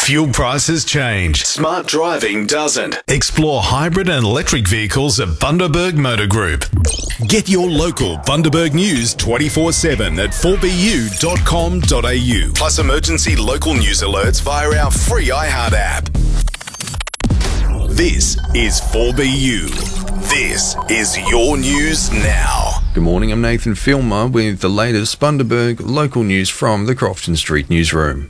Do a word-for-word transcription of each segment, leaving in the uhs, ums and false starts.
Fuel prices change. Smart driving doesn't. Explore hybrid and electric vehicles at Bundaberg Motor Group. Get your local Bundaberg news twenty-four seven at four b u dot com dot a u. Plus emergency local news alerts via our free iHeart app. This is four B U. This is your news now. Good morning, I'm Nathan Filmer with the latest Bundaberg local news from the Crofton Street newsroom.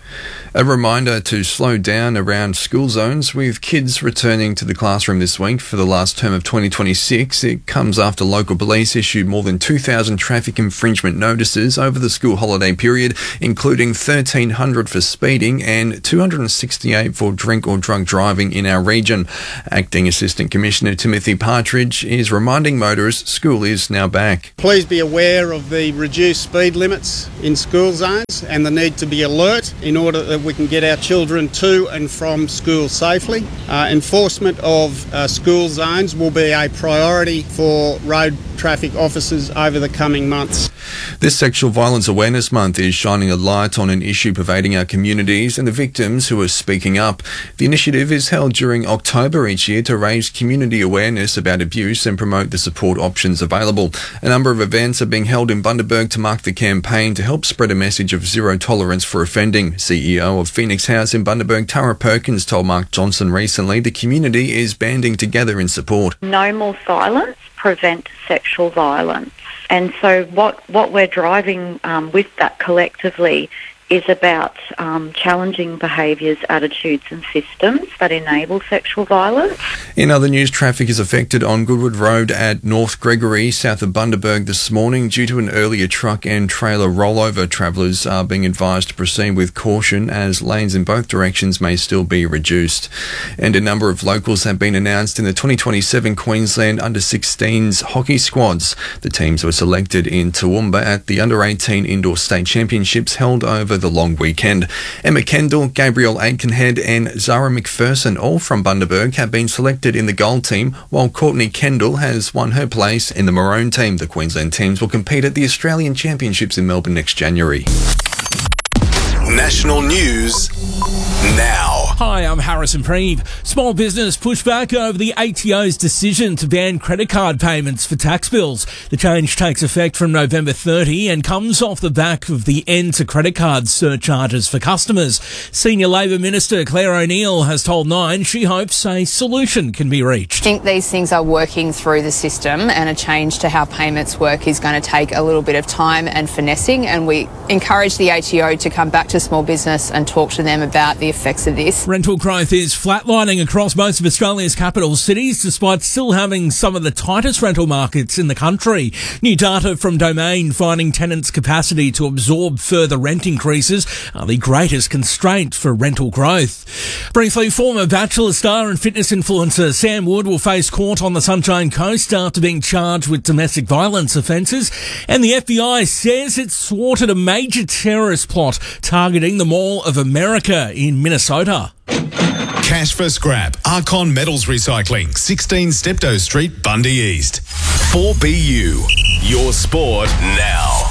A reminder to slow down around school zones with kids returning to the classroom this week for the last term of twenty twenty-six. It comes after local police issued more than two thousand traffic infringement notices over the school holiday period, including thirteen hundred for speeding and two hundred sixty-eight for drink or drunk driving in our region. Acting Assistant Commissioner Timothy Partridge is reminding motorists school is now back. Please be aware of the reduced speed limits in school zones and the need to be alert in order that we can get our children to and from school safely. Uh, enforcement of uh, school zones will be a priority for road traffic officers over the coming months. This Sexual Violence Awareness Month is shining a light on an issue pervading our communities and the victims who are speaking up. The initiative is held during October each year to raise community awareness about abuse and promote the support options available. A number of events are being held in Bundaberg to mark the campaign to help spread a message of zero tolerance for offending. C E O of Phoenix House in Bundaberg, Tara Perkins, told Mark Johnson recently the community is banding together in support. No more silence, prevent sexual violence. And so what, what we're driving um, with that collectively is about um, challenging behaviours, attitudes and systems that enable sexual violence. In other news, traffic is affected on Goodwood Road at North Gregory, south of Bundaberg this morning due to an earlier truck and trailer rollover. Travellers are being advised to proceed with caution as lanes in both directions may still be reduced. And a number of locals have been announced in the twenty twenty-seven Queensland under sixteens hockey squads. The teams were selected in Toowoomba at the under eighteen Indoor State Championships held over the long weekend. Emma Kendall, Gabrielle Aikenhead and Zara McPherson, all from Bundaberg, have been selected in the gold team, while Courtney Kendall has won her place in the maroon team. The Queensland teams will compete at the Australian Championships in Melbourne next January. National news now. Hi, I'm Harrison Preeve. Small business pushed back over the A T O's decision to ban credit card payments for tax bills. The change takes effect from November thirtieth and comes off the back of the end to credit card surcharges for customers. Senior Labor Minister Claire O'Neill has told Nine she hopes a solution can be reached. I think these things are working through the system, and a change to how payments work is going to take a little bit of time and finessing, and we encourage the A T O to come back to small business and talk to them about the effects of this. Rental growth is flatlining across most of Australia's capital cities, despite still having some of the tightest rental markets in the country. New data from Domain finding tenants' capacity to absorb further rent increases are the greatest constraint for rental growth. Briefly, former Bachelor star and fitness influencer Sam Wood will face court on the Sunshine Coast after being charged with domestic violence offences, and the F B I says it's thwarted a major terrorist plot targeting the Mall of America in Minnesota. Cash for scrap. Archon Metals Recycling, sixteen Steptoe Street, Bundy East. four B U. Your sport now.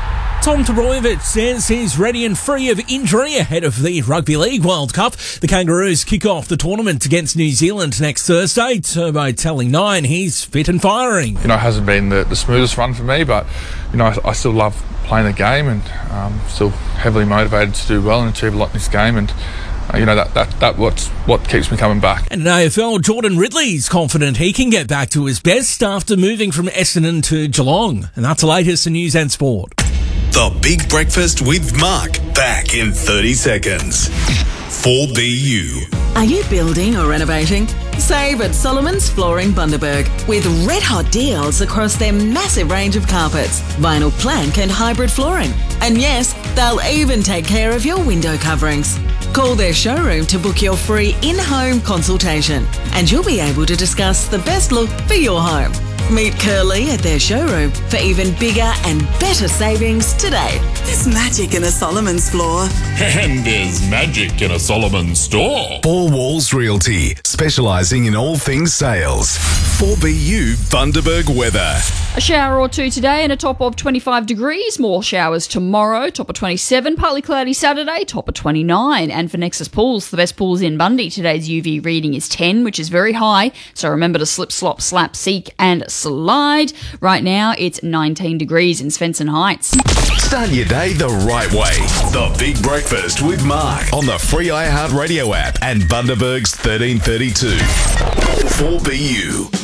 Tom Toroyevich says he's ready and free of injury ahead of the Rugby League World Cup. The Kangaroos kick off the tournament against New Zealand next Thursday. Turbo telling Nine he's fit and firing. You know, it hasn't been the, the smoothest run for me, but, you know, I, I still love playing the game and um, still heavily motivated to do well and achieve a lot in this game. And Uh, you know, that, that, that what's what keeps me coming back. And in A F L, Jordan Ridley's confident he can get back to his best after moving from Essendon to Geelong. And that's the latest in news and sport. The Big Breakfast with Mark, back in thirty seconds. four B U. Are you building or renovating? Save at Solomon's Flooring Bundaberg with red-hot deals across their massive range of carpets, vinyl plank and hybrid flooring. And yes, they'll even take care of your window coverings. Call their showroom to book your free in-home consultation and you'll be able to discuss the best look for your home. Meet Curly at their showroom for even bigger and better savings today. There's magic in a Solomon's floor. And there's magic in a Solomon's store. Four Walls Realty, specialising in all things sales. four B U Bundaberg weather. A shower or two today and a top of twenty-five degrees. More showers tomorrow, top of twenty-seven. Partly cloudy Saturday, top of twenty-nine. And for Nexus Pools, the best pools in Bundy, today's U V reading is ten, which is very high. So remember to slip, slop, slap, seek and slide. Right now, it's nineteen degrees in Svensson Heights. Start your day the right way. The Big Breakfast with Mark on the free iHeartRadio app and Bundaberg's thirteen thirty-two. four B U.